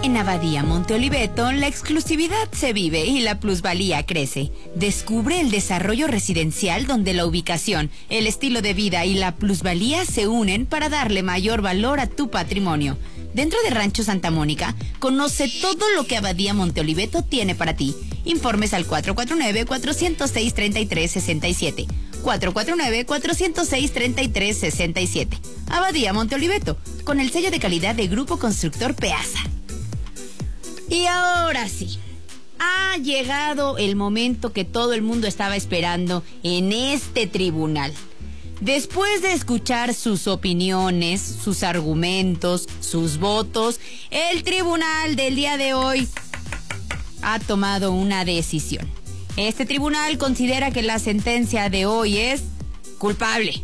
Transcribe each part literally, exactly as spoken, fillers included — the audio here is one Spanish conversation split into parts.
En Abadía Monte Oliveto, la exclusividad se vive y la plusvalía crece. Descubre el desarrollo residencial donde la ubicación, el estilo de vida y la plusvalía se unen para darle mayor valor a tu patrimonio. Dentro de Rancho Santa Mónica, conoce todo lo que Abadía Monte Oliveto tiene para ti. Informes al cuatro cuatro nueve, cuatro cero seis, tres tres seis siete. cuatro cuatro nueve, cuatro cero seis, tres tres seis siete. Abadía Monte Oliveto, con el sello de calidad de Grupo Constructor Peasa. Y ahora sí, ha llegado el momento que todo el mundo estaba esperando en este tribunal. Después de escuchar sus opiniones, sus argumentos, sus votos, el tribunal del día de hoy ha tomado una decisión. Este tribunal considera que la sentencia de hoy es culpable.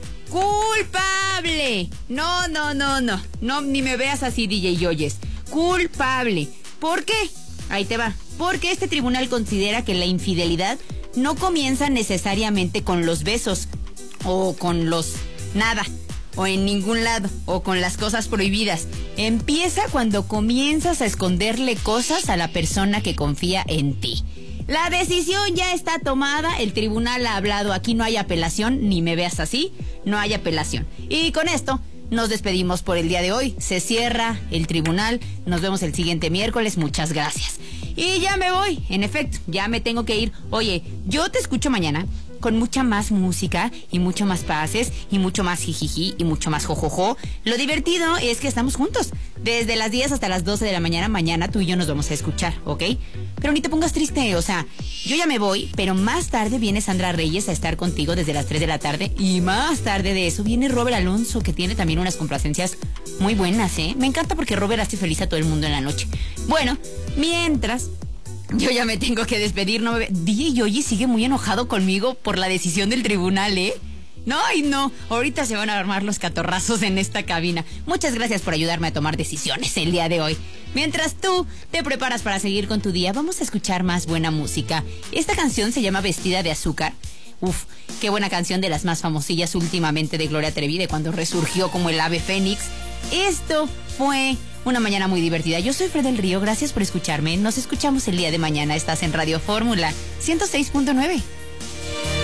¡Culpable! No, no, no, no. No, ni me veas así, D J Yoyes. ¡Culpable! ¿Por qué? Ahí te va. Porque este tribunal considera que la infidelidad no comienza necesariamente con los besos, o con los nada, o en ningún lado, o con las cosas prohibidas. Empieza cuando comienzas a esconderle cosas a la persona que confía en ti. La decisión ya está tomada, el tribunal ha hablado, aquí no hay apelación, ni me veas así, no hay apelación. Y con esto nos despedimos por el día de hoy, se cierra el tribunal, nos vemos el siguiente miércoles, muchas gracias. Y ya me voy, en efecto, ya me tengo que ir. Oye, yo te escucho mañana con mucha más música y mucho más pases y mucho más jijiji y mucho más jojojo. Lo divertido es que estamos juntos. Desde las diez hasta las doce de la mañana, mañana tú y yo nos vamos a escuchar, ¿ok? Pero ni te pongas triste, o sea, yo ya me voy, pero más tarde viene Sandra Reyes a estar contigo desde las tres de la tarde. Y más tarde de eso viene Robert Alonso, que tiene también unas complacencias muy buenas, ¿eh? Me encanta porque Robert hace feliz a todo el mundo en la noche. Bueno, mientras... yo ya me tengo que despedir, no me ve... D J Yoyi sigue muy enojado conmigo por la decisión del tribunal, ¿eh? No, y no, ahorita se van a armar los catorrazos en esta cabina. Muchas gracias por ayudarme a tomar decisiones el día de hoy. Mientras tú te preparas para seguir con tu día, vamos a escuchar más buena música. Esta canción se llama Vestida de Azúcar. Uf, qué buena canción, de las más famosillas últimamente de Gloria Trevi, de cuando resurgió como el ave fénix. Esto fue una mañana muy divertida. Yo soy Fred del Río, gracias por escucharme. Nos escuchamos el día de mañana. Estás en Radio Fórmula ciento seis punto nueve.